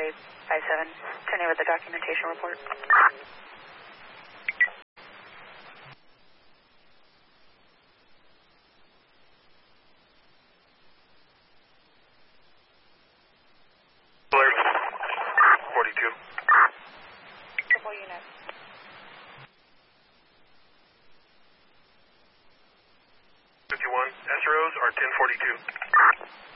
57, turning with the documentation report. Alert 42. Triple unit. 51, SROs are 1042.